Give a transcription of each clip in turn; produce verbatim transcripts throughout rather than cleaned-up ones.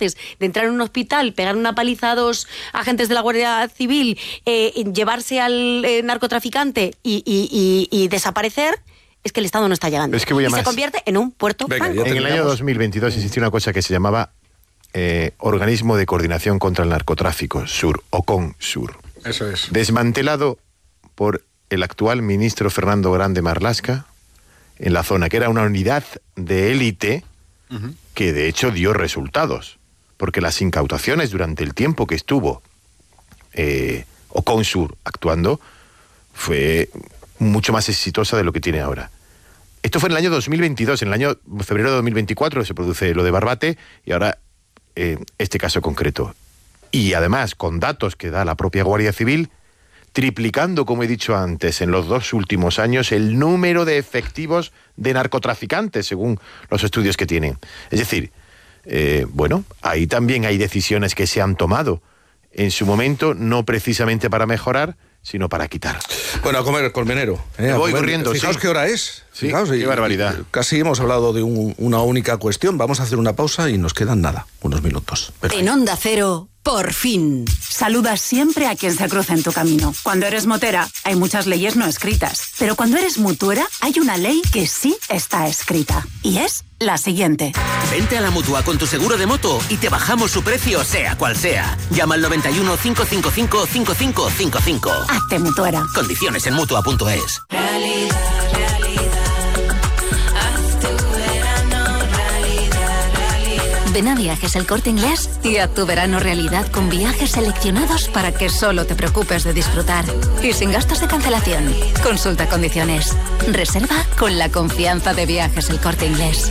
capaces de entrar en un hospital, pegar una paliza a dos agentes de la Guardia Civil, eh, llevarse al eh, narcotraficante y, y, y, y desaparecer, es que el Estado no está llegando. Es que voy a y más. se convierte en un puerto Venga, franco. En el año dos mil veintidós existía una cosa que se llamaba eh, Organismo de Coordinación contra el Narcotráfico, SUR, o CONSUR. Eso es. Desmantelado por el actual ministro Fernando Grande Marlaska en la zona, que era una unidad de élite uh-huh. que de hecho dio resultados, porque las incautaciones durante el tiempo que estuvo eh, CONSUR actuando fue mucho más exitosa de lo que tiene ahora. Esto fue en el año dos mil veintidós, en el año febrero de dos mil veinticuatro se produce lo de Barbate y ahora eh, este caso concreto. Y además, con datos que da la propia Guardia Civil, triplicando, como he dicho antes, en los dos últimos años el número de efectivos de narcotraficantes, según los estudios que tienen. Es decir, eh, bueno, ahí también hay decisiones que se han tomado en su momento, no precisamente para mejorar, sino para quitar. Bueno, a comer, Colmenero. ¿eh? Me voy comer. corriendo, Fijaos sí. qué hora es. Sí, Fijaos, qué y, barbaridad. Y casi hemos hablado de un, una única cuestión. Vamos a hacer una pausa y nos quedan nada, unos minutos. Pero... En Onda Cero, por fin. Saludas siempre a quien se cruza en tu camino. Cuando eres motera, hay muchas leyes no escritas. Pero cuando eres mutuera, hay una ley que sí está escrita. Y es la siguiente. Vente a la Mutua con tu seguro de moto y te bajamos su precio, sea cual sea. Llama al noventa y uno, cinco cinco cinco, cinco cinco cinco cinco. Hazte mutuera. Condiciones en mutua punto es. Realidad, realidad. Haz tu verano realidad, realidad. Ven a Viajes El Corte Inglés y haz tu verano realidad con viajes seleccionados para que solo te preocupes de disfrutar. Y sin gastos de cancelación. Consulta condiciones. Reserva con la confianza de Viajes El Corte Inglés.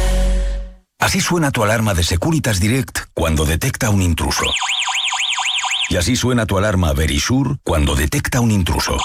Así suena tu alarma de Securitas Direct cuando detecta un intruso. Y así suena tu alarma Verisure cuando detecta un intruso.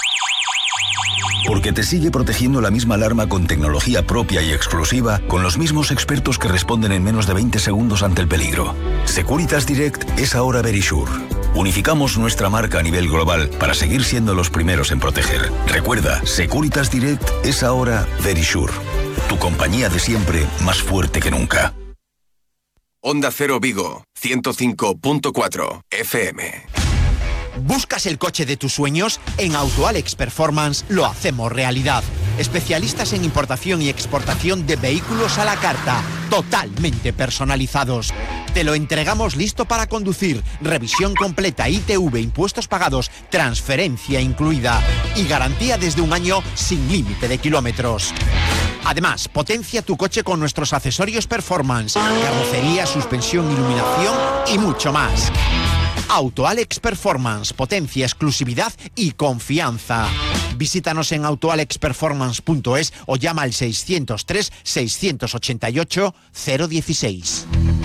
Porque te sigue protegiendo la misma alarma con tecnología propia y exclusiva, con los mismos expertos que responden en menos de veinte segundos ante el peligro. Securitas Direct es ahora Verisure. Unificamos nuestra marca a nivel global para seguir siendo los primeros en proteger. Recuerda, Securitas Direct es ahora Verisure. Tu compañía de siempre, más fuerte que nunca. Onda Cero Vigo, ciento cinco punto cuatro F M. ¿Buscas el coche de tus sueños? En AutoAlex Performance lo hacemos realidad. Especialistas en importación y exportación de vehículos a la carta, totalmente personalizados. Te lo entregamos listo para conducir, revisión completa, I T V, impuestos pagados, transferencia incluida y garantía desde un año sin límite de kilómetros. Además, potencia tu coche con nuestros accesorios Performance, carrocería, suspensión, iluminación y mucho más. AutoAlex Performance, potencia, exclusividad y confianza. Visítanos en autoalex performance punto es o llama al seiscientos tres, seiscientos ochenta y ocho, cero dieciséis.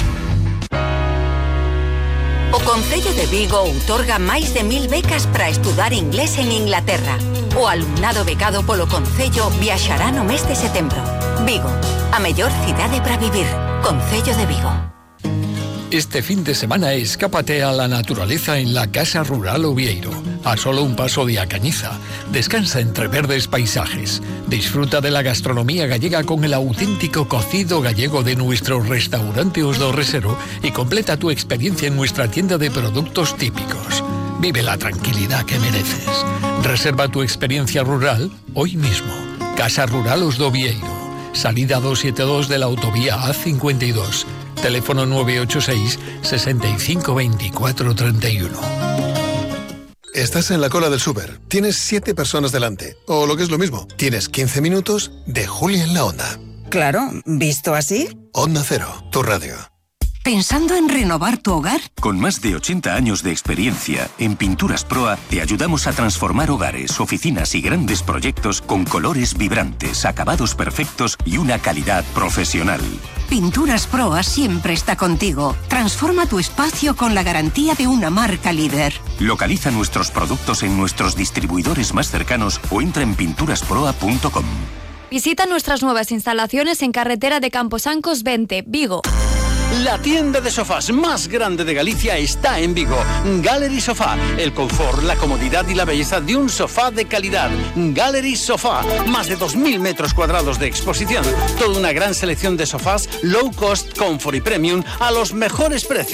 O Concello de Vigo outorga máis de mil becas para estudar inglés en Inglaterra. O alumnado becado polo Concello viaxará no mes de setembro. Vigo, a mellor cidade para vivir. Concello de Vigo. Este fin de semana escápate a la naturaleza en la Casa Rural Oviedo, a solo un paso de A Cañiza. Descansa entre verdes paisajes. Disfruta de la gastronomía gallega con el auténtico cocido gallego de nuestro restaurante Os do Resero y completa tu experiencia en nuestra tienda de productos típicos. Vive la tranquilidad que mereces. Reserva tu experiencia rural hoy mismo. Casa Rural Os do Oviedo. Salida doscientos setenta y dos de la autovía A cincuenta y dos. Teléfono nueve ocho seis, sesenta y cinco, veinticuatro, treinta y uno. Estás en la cola del súper. Tienes siete personas delante. O lo que es lo mismo, tienes quince minutos de Julia en la Onda. Claro, ¿visto así? Onda Cero, tu radio. ¿Pensando en renovar tu hogar? Con más de ochenta años de experiencia, en Pinturas Proa te ayudamos a transformar hogares, oficinas y grandes proyectos con colores vibrantes, acabados perfectos y una calidad profesional. Pinturas Proa siempre está contigo. Transforma tu espacio con la garantía de una marca líder. Localiza nuestros productos en nuestros distribuidores más cercanos o entra en pinturas proa punto com. Visita nuestras nuevas instalaciones en carretera de Camposancos veinte, Vigo. La tienda de sofás más grande de Galicia está en Vigo. Gallery Sofá. El confort, la comodidad y la belleza de un sofá de calidad. Gallery Sofá. Más de dos mil metros cuadrados de exposición. Toda una gran selección de sofás low cost, comfort y premium a los mejores precios.